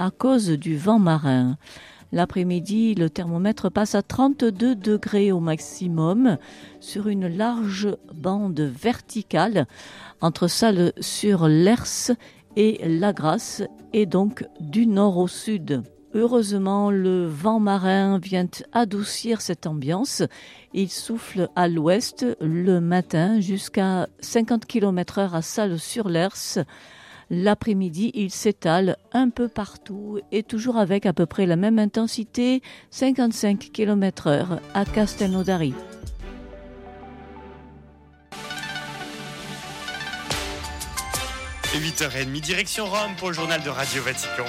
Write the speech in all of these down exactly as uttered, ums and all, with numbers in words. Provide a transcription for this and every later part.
à cause du vent marin. L'après-midi, le thermomètre passe à trente-deux degrés au maximum sur une large bande verticale entre Salles-sur-l'Hers et La Grasse et donc du nord au sud. Heureusement, le vent marin vient adoucir cette ambiance. Il souffle à l'ouest le matin jusqu'à cinquante kilomètres heure à Salles-sur-l'Hers. L'après-midi, il s'étale un peu partout et toujours avec à peu près la même intensité, cinquante-cinq kilomètres heure à Castelnaudary. huit heures trente, direction Rome pour le journal de Radio Vatican.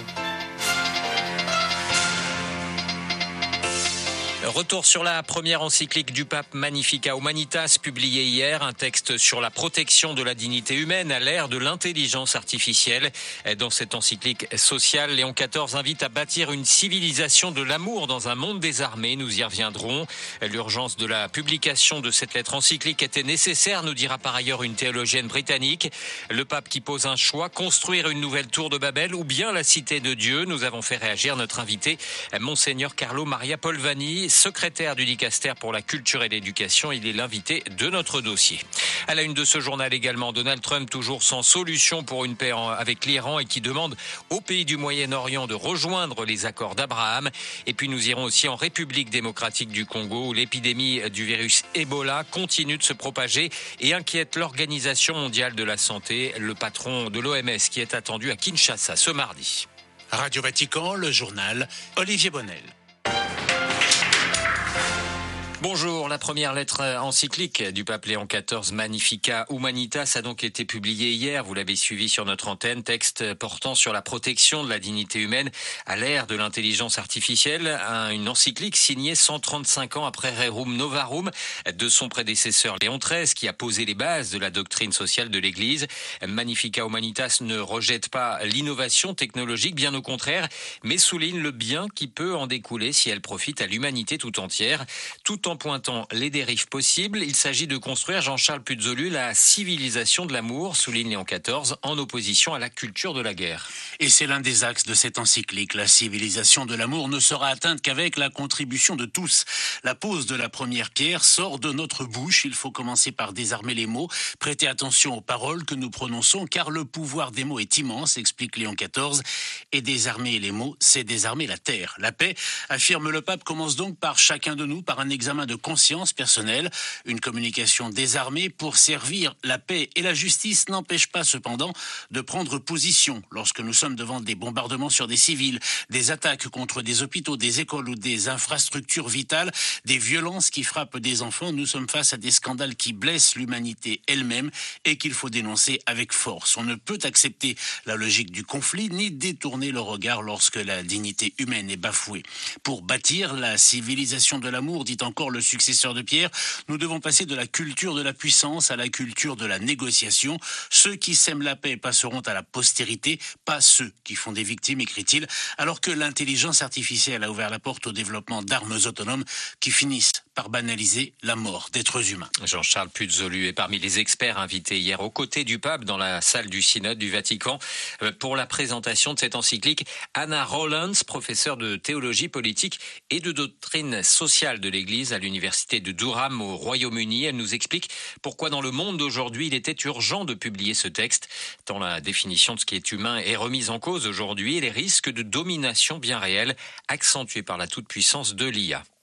Retour sur la première encyclique du pape Magnificat Humanitas, publiée hier, un texte sur la protection de la dignité humaine à l'ère de l'intelligence artificielle. Dans cette encyclique sociale, Léon quatorze invite à bâtir une civilisation de l'amour dans un monde désarmé. Nous y reviendrons. L'urgence de la publication de cette lettre encyclique était nécessaire, nous dira par ailleurs une théologienne britannique. Le pape qui pose un choix, construire une nouvelle tour de Babel ou bien la cité de Dieu. Nous avons fait réagir notre invité, Monseigneur Carlo Maria Polvani, secrétaire du Dicaster pour la culture et l'éducation. Il est l'invité de notre dossier. À la une de ce journal également, Donald Trump toujours sans solution pour une paix avec l'Iran et qui demande aux pays du Moyen-Orient de rejoindre les accords d'Abraham. Et puis nous irons aussi en République démocratique du Congo où l'épidémie du virus Ebola continue de se propager et inquiète l'Organisation mondiale de la santé, le patron de l'O M S qui est attendu à Kinshasa ce mardi. Radio Vatican, le journal, Olivier Bonnel. Bonjour, la première lettre encyclique du pape Léon quatorze, Magnificat Humanitas, a donc été publiée hier. Vous l'avez suivi sur notre antenne, texte portant sur la protection de la dignité humaine à l'ère de l'intelligence artificielle. Une encyclique signée cent trente-cinq ans après Rerum Novarum de son prédécesseur Léon treize, qui a posé les bases de la doctrine sociale de l'Église. Magnificat Humanitas ne rejette pas l'innovation technologique, bien au contraire, mais souligne le bien qui peut en découler si elle profite à l'humanité tout entière, tout en En pointant les dérives possibles. Il s'agit de construire, Jean-Charles Puzolu, la civilisation de l'amour, souligne Léon quatorze, en opposition à la culture de la guerre. Et c'est l'un des axes de cette encyclique. La civilisation de l'amour ne sera atteinte qu'avec la contribution de tous. La pose de la première pierre sort de notre bouche. Il faut commencer par désarmer les mots, prêter attention aux paroles que nous prononçons, car le pouvoir des mots est immense, explique Léon quatorze. Et désarmer les mots, c'est désarmer la terre. La paix, affirme le pape, commence donc par chacun de nous, par un examen de conscience personnelle. Une communication désarmée pour servir la paix et la justice n'empêche pas cependant de prendre position lorsque nous sommes devant des bombardements sur des civils, des attaques contre des hôpitaux, des écoles ou des infrastructures vitales, des violences qui frappent des enfants. Nous sommes face à des scandales qui blessent l'humanité elle-même et qu'il faut dénoncer avec force. On ne peut accepter la logique du conflit ni détourner le regard lorsque la dignité humaine est bafouée. Pour bâtir la civilisation de l'amour, dit encore le successeur de Pierre, nous devons passer de la culture de la puissance à la culture de la négociation. Ceux qui sèment la paix passeront à la postérité, pas ceux qui font des victimes, écrit-il, alors que l'intelligence artificielle a ouvert la porte au développement d'armes autonomes qui finissent par banaliser la mort d'êtres humains. Jean-Charles Puzolu est parmi les experts invités hier aux côtés du pape dans la salle du synode du Vatican pour la présentation de cette encyclique. Anna Rowlands, professeure de théologie politique et de doctrine sociale de l'Église à l'université de Durham au Royaume-Uni. Elle nous explique pourquoi dans le monde d'aujourd'hui il était urgent de publier ce texte, tant la définition de ce qui est humain est remise en cause aujourd'hui et les risques de domination bien réels accentués par la toute-puissance de l'I A.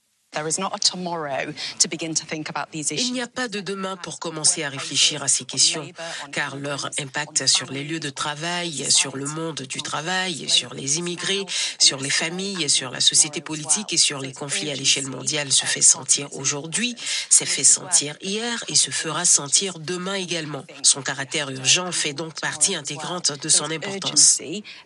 Il n'y a pas de demain pour commencer à réfléchir à ces questions, car leur impact sur les lieux de travail, sur le monde du travail, sur les immigrés, sur les familles, sur la société politique et sur les conflits à l'échelle mondiale se fait sentir aujourd'hui, s'est fait sentir hier et se fera sentir demain également. Son caractère urgent fait donc partie intégrante de son importance.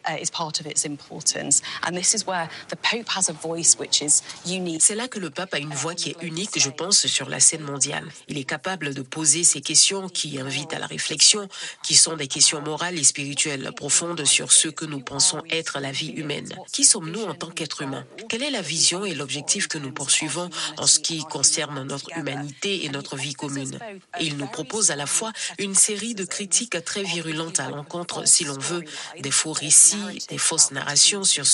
C'est là que le pape a une voix qui est unique, je pense, sur la scène mondiale. Il est capable de poser ces questions qui invitent à la réflexion, qui sont des questions morales et spirituelles profondes sur ce que nous pensons être la vie humaine. Qui sommes-nous en tant qu'êtres humains? Quelle est la vision et l'objectif que nous poursuivons en ce qui concerne notre humanité et notre vie commune? Et il nous propose à la fois une série de critiques très virulentes à l'encontre, si l'on veut, des faux récits, des fausses narrations sur